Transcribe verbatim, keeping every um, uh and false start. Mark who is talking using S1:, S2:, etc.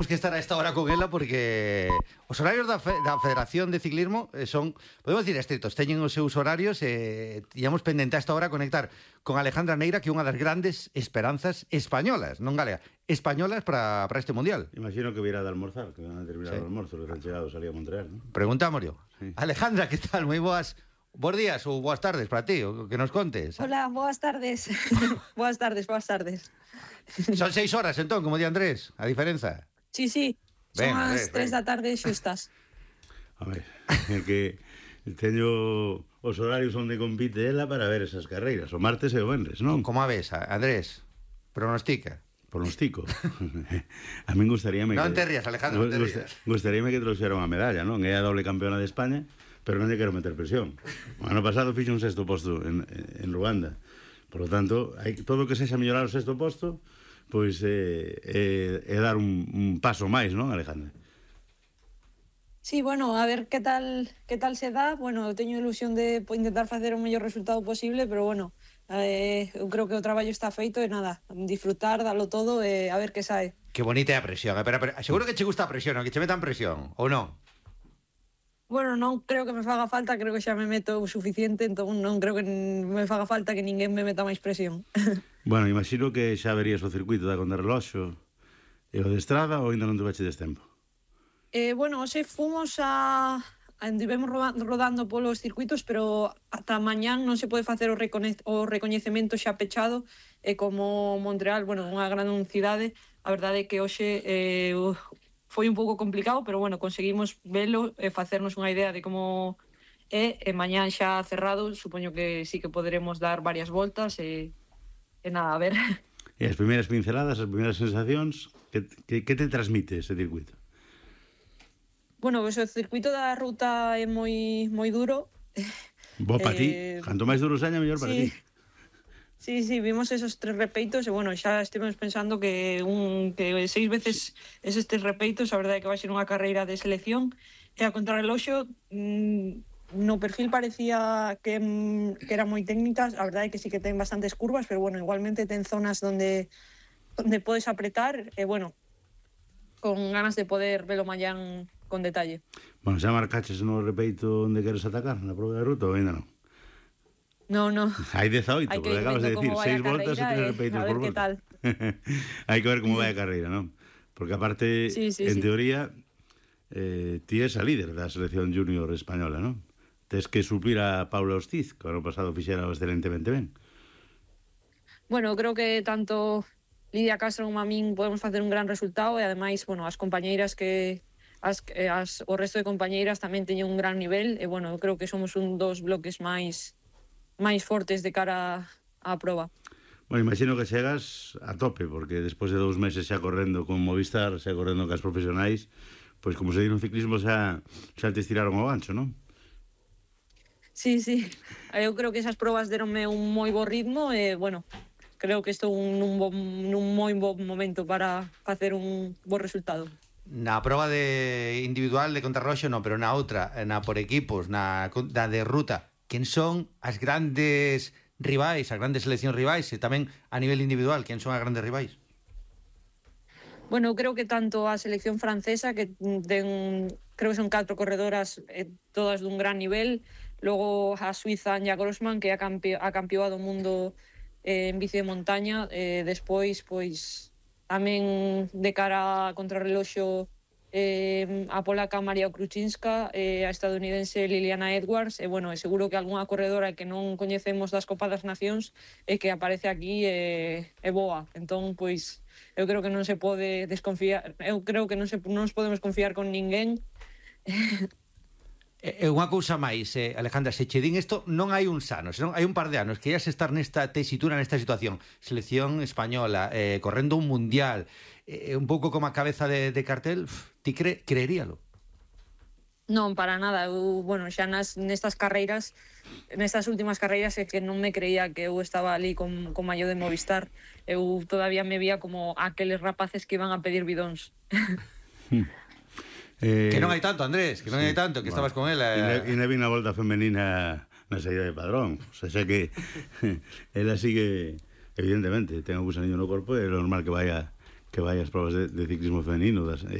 S1: que estar a esta hora con ela porque os horarios da, fe, da Federación de Ciclismo son, podemos decir, estritos, teñen os seus horarios e eh, íamos pendente a esta hora conectar con Alejandra Neira, que é unha das grandes esperanzas españolas, non galega, españolas para, para este Mundial.
S2: Imagino que virá de almorzar, que van a terminar sí. o almorzo, los han chegado a salir a Montreal, ¿no?
S1: Preguntámoslo.
S2: Sí.
S1: Alejandra, que tal? Moi boas... Bos días ou boas tardes para ti, o que nos contes.
S3: Hola, boas tardes. boas tardes, boas tardes.
S1: Son seis horas, entón, como di Andrés, a diferenza.
S3: Sí, sí, son
S1: ben,
S3: as
S1: Andrés,
S3: tres
S1: ben.
S3: da tarde xustas.
S2: A ver, é que teño os horarios onde compite ela para ver esas carreiras, o martes e o venres, non?
S1: Como a ves, Andrés? Pronostica.
S2: Pronostico. A min gustaríame
S1: Non
S2: que...
S1: te rías, Alejandro, non te rías.
S2: Gustaríame que trouxera unha medalla, non? É a doble campeona de España, pero non lle quero meter presión. O ano pasado fixo un sexto posto en, en Ruanda. Por lo tanto, hai, todo o que sexa mellorar o sexto posto, pois é, é, é dar un, un paso máis, non, Alejandra?
S3: Sí, bueno, a ver que tal que tal se dá. Bueno, eu teño ilusión de intentar facer o mellor resultado posible, pero bueno, eh, eu creo que o traballo está feito e nada, disfrutar, dalo todo e a ver que sae.
S1: Que bonita é a presión. A ver, a ver, seguro que che gusta a presión, que che metan presión, ou non?
S3: Bueno, non creo que me faga falta, creo que xa me meto o suficiente, entón non creo que me faga falta que ninguén me meta máis presión.
S2: Bueno, imagino que xa verías o circuito da contrarreloxo e o de estrada ou ainda non te baches tempo?
S3: Eh, bueno, hoxe fomos a... Andivemos rodando polos circuitos, pero ata mañán non se pode facer o, recone... o recoñecemento xa pechado, e como Montreal, bueno, unha gran cidade, a verdade é que hoxe... Eh, foi un pouco complicado, pero bueno, conseguimos velo e facernos unha idea de como é, e mañán xa cerrado, supoño que sí que poderemos dar varias voltas e, e nada, a ver.
S2: E as primeiras pinceladas, as primeiras sensacións, que, que, que te transmite ese circuito?
S3: Bueno, pues o circuito da ruta é moi moi duro.
S2: Bo para
S3: eh,
S2: ti, canto máis duro saña, mellor para
S3: sí.
S2: ti.
S3: Sí, sí, vimos esos tres repeitos e, bueno, xa estivemos pensando que un que seis veces eses tres repeitos, a verdade é que vai ser unha carreira de selección, e a contrarreloxo mmm, no perfil parecía que, que era moi técnicas, a verdade é que sí que ten bastantes curvas, pero, bueno, igualmente ten zonas donde donde podes apretar, e, bueno, con ganas de poder velo mañán con detalle.
S2: Bueno, xa marcaches no repeito onde queres atacar, na prova de ruta, ou ainda non?
S3: No, no.
S2: Hai dezaoito,
S3: Hai que
S2: porque acabas de decir seis voltas e tres repeitos por volta. Hai que ver como vai a carreira, non? Porque aparte,
S3: sí, sí,
S2: en
S3: sí.
S2: teoría, eh, ti és a líder da selección junior española, non? Tes que suplir a Paula Ostiz, que o ano pasado fixera excelentemente ben.
S3: Bueno, creo que tanto Lidia Castro como a min podemos facer un gran resultado, e ademais, bueno, as compañeiras que as, as, o resto de compañeiras tamén teñen un gran nivel, e, bueno, eu creo que somos un dos bloques máis máis fortes de cara á proba.
S2: Bueno, imagino que chegas a tope, porque despois de dous meses xa correndo con Movistar, xa correndo cas profesionais, pois como se di no ciclismo xa, xa te estiraron o gancho, non?
S3: Sí, sí, eu creo que esas probas deronme un moi bo ritmo e, bueno, creo que estou nun, bo, nun moi bo momento para facer un bo resultado.
S1: Na proba de individual de contrarroxo non, pero na outra, na por equipos, na, na de ruta, quen son as grandes rivais, as grandes seleccións rivais, e tamén a nivel individual, quen son as grandes rivais?
S3: Bueno, creo que tanto a selección francesa, que ten, creo que son catro corredoras, eh, todas dun gran nivel, logo a Suiza, Anja Grossman, que é a, campe, a campeoa do mundo eh, en bici de montaña, eh, despois, pois, tamén de cara a contrarreloxo, Eh, a polaca Maria Kruczynska, eh, a estadounidense Liliana Edwards, e, bueno, é seguro que algunha corredora que non coñecemos das Copas das Nacións e que aparece aquí e eh, boa. Entón, pois, eu creo que non se pode desconfiar, eu creo que non, se, non nos podemos confiar con ninguén.
S1: E unha cousa máis, eh, Alejandra, se che din isto, non hai uns anos, senón hai un par de anos que ias estar nesta tesitura, nesta situación, selección española, eh, correndo un mundial, eh, un pouco como a cabeza de, de cartel, pff, ti cre, creeríalo?
S3: Non, para nada. Eu, bueno, xa nas, nestas carreiras, nestas últimas carreiras, é que non me creía que eu estaba ali con, con maio de Movistar. Eu todavía me vía como aqueles rapaces que iban a pedir bidóns.
S2: Eh,
S1: que non hai tanto, Andrés, que non
S2: sí,
S1: hai tanto, que bueno, estabas con ela.
S2: E eh... vin a volta femenina na saída de Padrón. O sea, xa que ela sigue, evidentemente, ten un gusanillo no corpo, é normal que vaya que vai ás probas de, de ciclismo femenino das,